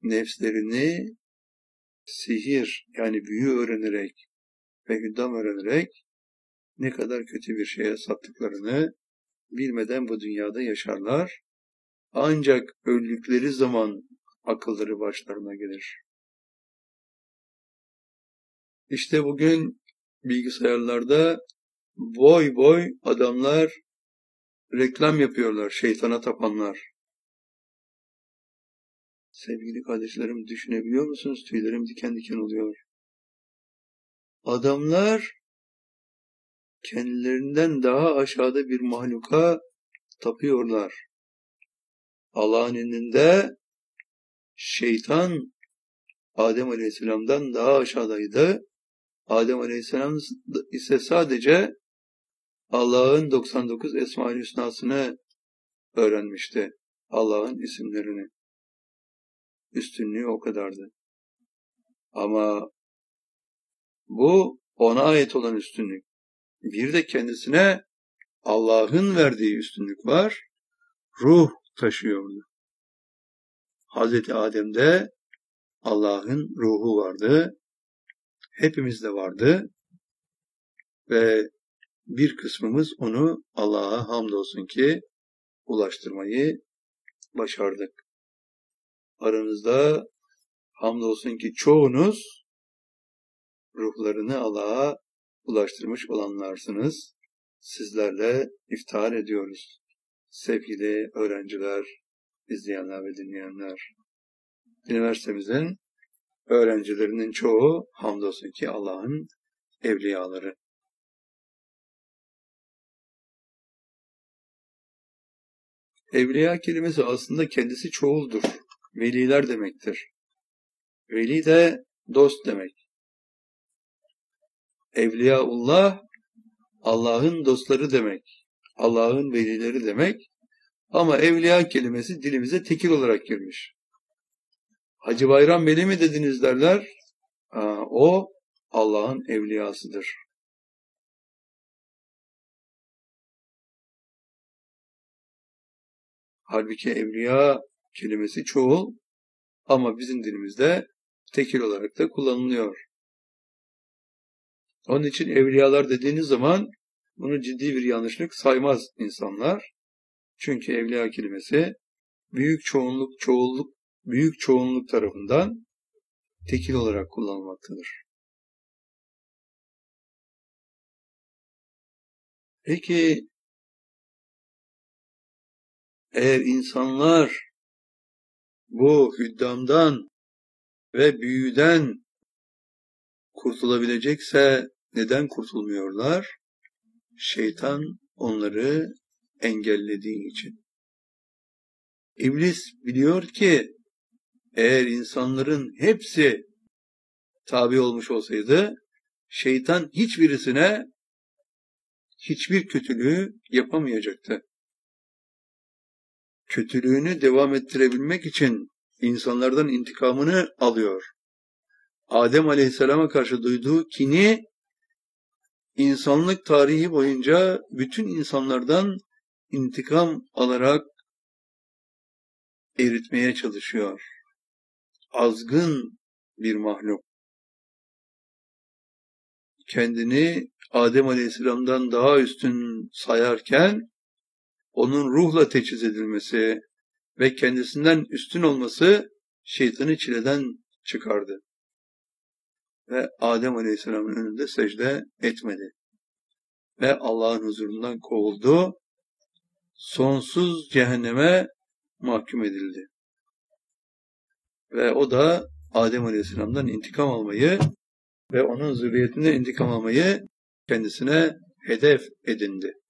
nefslerini sihir yani büyü öğrenerek ve hüddam öğrenerek ne kadar kötü bir şeye saptıklarını bilmeden bu dünyada yaşarlar. Ancak öldükleri zaman akılları başlarına gelir. İşte bugün bilgisayarlarda boy boy adamlar reklam yapıyorlar, şeytana tapanlar. Sevgili kardeşlerim, düşünebiliyor musunuz? Tüylerim diken diken oluyor. Adamlar kendilerinden daha aşağıda bir mahluka tapıyorlar. Allah'ın indinde şeytan Adem Aleyhisselam'dan daha aşağıdaydı. Adem Aleyhisselam ise sadece Allah'ın 99 Esma-ül Hüsna'sını öğrenmişti. Allah'ın isimlerini. Üstünlüğü o kadardı. Ama bu ona ait olan üstünlük. Bir de kendisine Allah'ın verdiği üstünlük var. Ruh taşıyordu. Hazreti Adem'de Allah'ın ruhu vardı. Hepimizde vardı. Ve bir kısmımız onu Allah'a hamdolsun ki ulaştırmayı başardık. Aranızda hamdolsun ki çoğunuz ruhlarını Allah'a ulaştırmış olanlarsınız. Sizlerle iftihar ediyoruz. Sevgili öğrenciler, izleyenler ve dinleyenler. Üniversitemizin öğrencilerinin çoğu hamdolsun ki Allah'ın evliyaları. Evliya kelimesi aslında kendisi çoğuldur. Veliler demektir. Veli de dost demek. Evliyaullah, Allah'ın dostları demek. Allah'ın velileri demek. Ama evliya kelimesi dilimize tekil olarak girmiş. Hacı Bayram Veli mi dediniz derler. O Allah'ın evliyasıdır. Halbuki evliya kelimesi çoğul ama bizim dilimizde tekil olarak da kullanılıyor. Onun için evliyalar dediğiniz zaman bunu ciddi bir yanlışlık saymaz insanlar. Çünkü evliya kelimesi büyük çoğunluk tarafından tekil olarak kullanılmaktadır. Peki eğer insanlar bu hüddamdan ve büyüden kurtulabilecekse neden kurtulmuyorlar? Şeytan onları engellediği için. İblis biliyor ki eğer insanların hepsi tabi olmuş olsaydı şeytan hiçbirisine hiçbir kötülüğü yapamayacaktı. Kötülüğünü devam ettirebilmek için insanlardan intikamını alıyor. Adem Aleyhisselam'a karşı duyduğu kini insanlık tarihi boyunca bütün insanlardan intikam alarak eritmeye çalışıyor. Azgın bir mahluk. Kendini Adem Aleyhisselam'dan daha üstün sayarken onun ruhla teçhiz edilmesi ve kendisinden üstün olması şeytanı çileden çıkardı. Ve Adem Aleyhisselam'ın önünde secde etmedi. Ve Allah'ın huzurundan kovuldu. Sonsuz cehenneme mahkum edildi. Ve o da Adem Aleyhisselam'dan intikam almayı ve onun zürriyetinden intikam almayı kendisine hedef edindi.